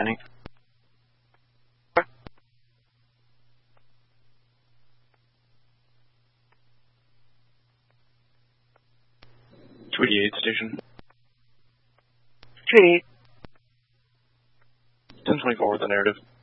Penny. 288 station. 288. 1024 with the narrative.